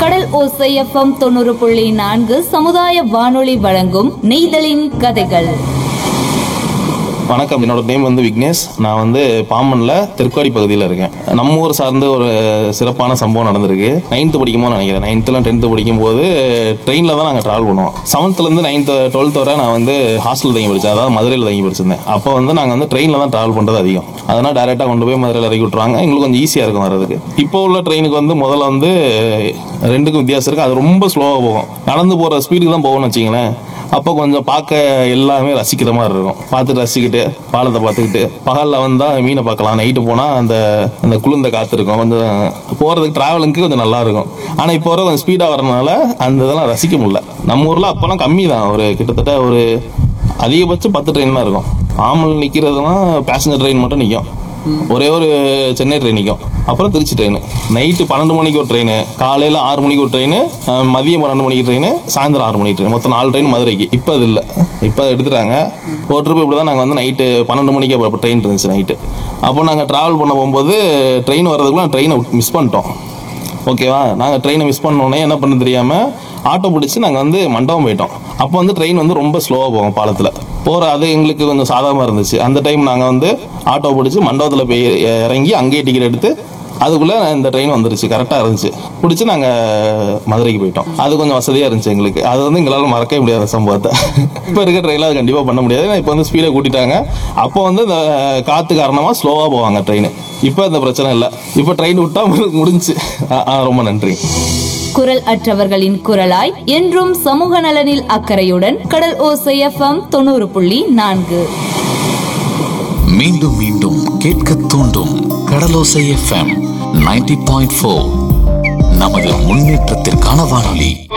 கடல் ஓசை FM 90.4 சமுதாய வானொலி வழங்கும் நெய்தலின் கதைகள். வணக்கம். என்னோட நேம் வந்து விக்னேஷ். நான் வந்து பாம்பன்ல தெற்காடி பகுதியில் இருக்கேன். நம்ம ஊர் சார்ந்து ஒரு சிறப்பான சம்பவம் நடந்திருக்கு. 9th படிக்கும்போது நினைக்கிறேன். 9th 10th படிக்கும் போது ட்ரெயினில் தான் நாங்கள் ட்ராவல் பண்ணுவோம். 7th 9th 12th வரை நான் வந்து ஹாஸ்டல் தங்கி படித்தேன், அதாவது மதுரையில் தங்கி படிச்சிருந்தேன். அப்போ வந்து நாங்கள் வந்து ட்ரெயினில் தான் ட்ராவல் பண்ணுறது அதிகம். அதனால் டேரெக்டாக கொண்டு போய் மதுரையில் இறக்கி விட்ருவாங்க. எங்களுக்கு கொஞ்சம் ஈஸியாக இருக்கும் வர்றதுக்கு. இப்போ உள்ள ட்ரெயினுக்கு வந்து முதல்ல வந்து ரெண்டுக்கும் வித்தியாசம் இருக்குது. அது ரொம்ப ஸ்லோவாக போகும். நடந்து போகிற ஸ்பீடுக்கு தான் போகணும்னு வச்சிங்களேன். அப்போ கொஞ்சம் பார்க்க எல்லாமே ரசிக்கிற மாதிரி இருக்கும். பார்த்துட்டு ரசிக்கிட்டு பாலத்தை பார்த்துக்கிட்டு பகலில் வந்தால் மீனை பார்க்கலாம். நைட்டு போனால் அந்த குளிர்ந்த காற்று இருக்கும். கொஞ்சம் போகிறதுக்கு ட்ராவலிங்க்கு கொஞ்சம் நல்லா இருக்கும். ஆனால் இப்போ வர கொஞ்சம் ஸ்பீடாக வரனால அந்த இதெல்லாம் ரசிக்க முடியல. நம்ம ஊரில் அப்போல்லாம் கம்மி தான். ஒரு கிட்டத்தட்ட ஒரு அதிகபட்சம் 10 ட்ரெயின் தான் இருக்கும். ஆமல் நிற்கிறதுனா பேசஞ்சர் ட்ரெயின் மட்டும் நிற்கும். ஒரே ஒரு சென்னை ட்ரெயின் நிற்கும். அப்புறம் திருச்சி ட்ரெயின். நைட்டு 12 மணிக்கு ஒரு ட்ரெயின், காலையில் 6 மணிக்கு ஒரு ட்ரெயின், மதியம் 12 மணிக்கு ட்ரெயின், சாயந்தரம் 6 மணிக்கு ட்ரெயின். மொத்தம் 4 ட்ரெயின் மதுரைக்கு. இப்போ அது இல்லை, இப்போ எடுத்துட்டாங்க. ஒரு ட்ரிப் இப்படி தான் நாங்கள் வந்து நைட்டு 12 மணிக்கு அப்போ ட்ரெயின் இருந்துச்சு நைட்டு. அப்போ நாங்கள் ட்ராவல் பண்ண போகும்போது ட்ரெயின் வர்றதுக்குள்ள ட்ரெயினை மிஸ் பண்ணிட்டோம். ஓகேவா, நாங்கள் ட்ரெயினை மிஸ் பண்ணோன்னே என்ன பண்ண தெரியாமல் ஆட்டோ பிடிச்சி நாங்கள் வந்து மண்டபம் போயிட்டோம். அப்போ வந்து ட்ரெயின் வந்து ரொம்ப ஸ்லோவாக போகும் பாலத்தில் போகிற. அது எங்களுக்கு கொஞ்சம் சாதகமாக இருந்துச்சு. அந்த டைம் நாங்கள் வந்து ஆட்டோ பிடிச்சி மண்டபத்தில் போய் இறங்கி அங்கேயே டிக்கெட் எடுத்து அதுக்குள்ளே இந்த ட்ரெயின் வந்துருச்சு. கரெக்டாக இருந்துச்சு. பிடிச்சி நாங்கள் மதுரைக்கு போயிட்டோம். அது கொஞ்சம் வசதியாக இருந்துச்சு எங்களுக்கு. அது வந்து எங்களால் மறக்கவே முடியாத சம்பவத்தை. இப்போ இருக்க ட்ரெயினில் அது கண்டிப்பாக பண்ண முடியாது. இப்போ வந்து ஸ்பீடை கூட்டிட்டாங்க. அப்போ வந்து இந்த காற்று காரணமாக ஸ்லோவாக போவாங்க ட்ரெயின். இப்போ அந்த பிரச்சனை இல்லை. இப்போ ட்ரெயின் விட்டால் முடிஞ்சு. ரொம்ப நன்றி. குரல் அற்றவர்களின் குரலாய் என்றும் சமூக நலனில் அக்கறையுடன் கடல் ஓசை FM 90.4. மீண்டும் மீண்டும் கேட்க தூண்டும் கடலோசை FM 90.4. நமது முன்னேற்றத்திற்கான வானொலி.